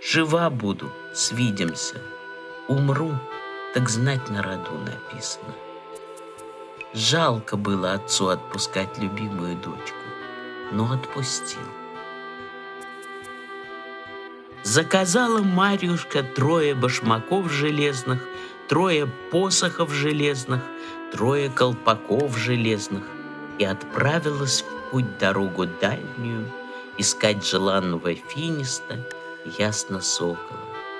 Жива буду, свидимся. Умру, так знать на роду написано. Жалко было отцу отпускать любимую дочку, но отпустил. Заказала Марьюшка 3 башмаков железных, 3 посохов железных, 3 колпаков железных и отправилась в путь дорогу дальнюю искать желанного Финиста, Ясно-Сокола.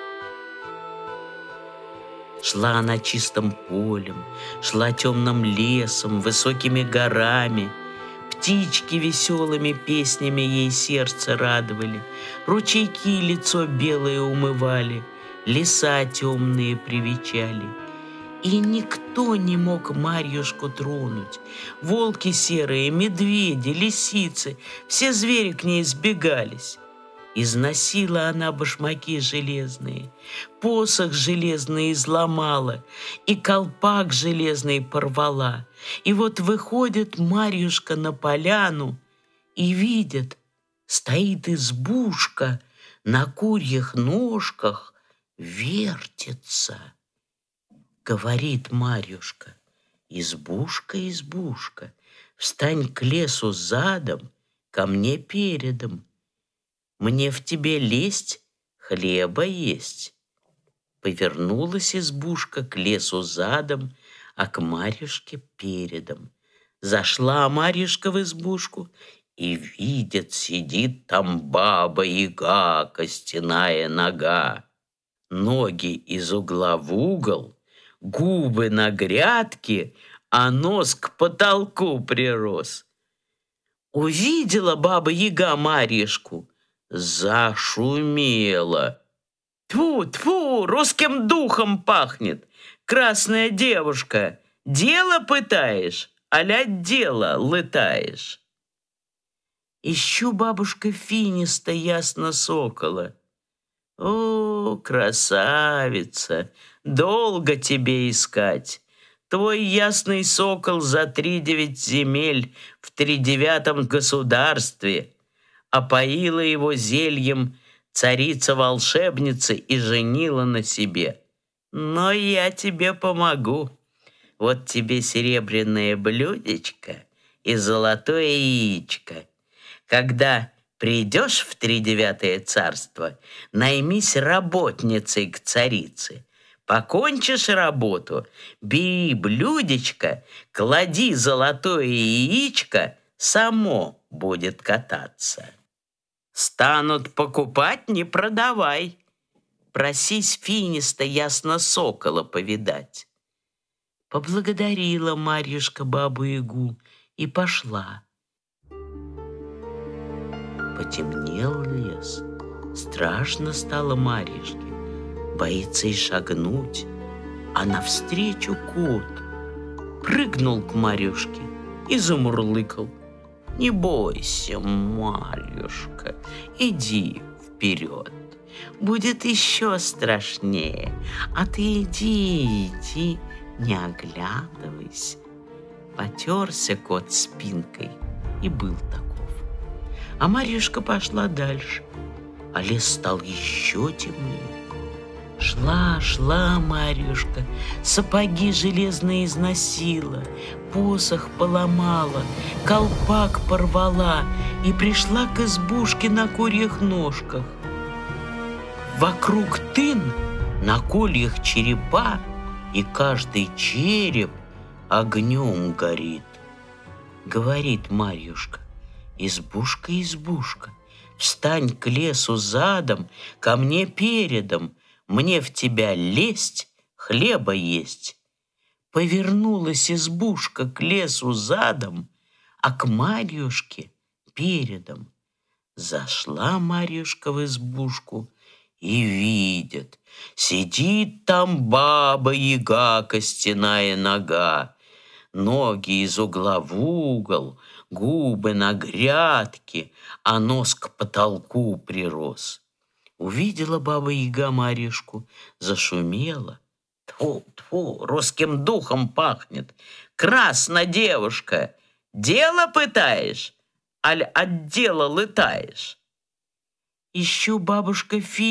Шла она чистым полем, шла темным лесом, высокими горами. Птички веселыми песнями ей сердце радовали, ручейки лицо белое умывали, леса темные привечали. И никто не мог Марьюшку тронуть. Волки серые, медведи, лисицы, все звери к ней сбегались. Износила она башмаки железные, посох железный изломала, и колпак железный порвала. И вот выходит Марьюшка на поляну и видит, стоит избушка, на курьих ножках вертится. Говорит Марьюшка: избушка, избушка, встань к лесу задом, ко мне передом. Мне в тебе лезть, хлеба есть. Повернулась избушка к лесу задом, а к Марьюшке передом. Зашла Марьюшка в избушку и видит, сидит там баба-яга, костяная нога. Ноги из угла в угол, губы на грядке, а нос к потолку прирос. Увидела баба-яга Марьюшку, зашумела. Тьфу-тьфу, русским духом пахнет. Красная девушка, дело пытаешь, аля дело лытаешь. Ищу, бабушка, Финиста, Ясно-Сокола. О, красавица, долго тебе искать. Твой ясный сокол за 3-9 земель в 3-9 государстве. Опоила его зельем царица-волшебница и женила на себе. Но я тебе помогу. Вот тебе серебряное блюдечко и золотое яичко. Когда придешь в 3-9 царство, наймись работницей к царице. Покончишь работу, бери блюдечко, клади золотое яичко, само будет кататься. Станут покупать, не продавай. Просись Финиста, Ясно-Сокола повидать. Поблагодарила Марьюшка бабу-ягу и пошла. Потемнел лес. Страшно стало Марьюшке. Боится и шагнуть. А навстречу кот прыгнул к Марьюшке и замурлыкал: не бойся, Марьюшка, иди вперед. Будет еще страшнее. А ты иди, иди, не оглядывайся. Потерся кот спинкой и был таков. А Марьюшка пошла дальше, а лес стал еще темнее. Шла, шла Марьюшка, сапоги железные износила, посох поломала, колпак порвала и пришла к избушке на курьих ножках. Вокруг тын на кольях черепа, и каждый череп огнем горит. Говорит Марьюшка: избушка, избушка, встань к лесу задом, ко мне передом. Мне в тебя лезть, хлеба есть. Повернулась избушка к лесу задом, а к Марьюшке передом. Зашла Марьюшка в избушку и видит, сидит там баба-яга, костяная нога. Ноги из угла в угол, губы на грядке, а нос к потолку прирос. Увидела баба-яга Марьюшку, зашумела. Тьфу-тьфу, русским духом пахнет. Красная девушка, дело пытаешь, аль от дела лытаешь? Ищу, бабушка,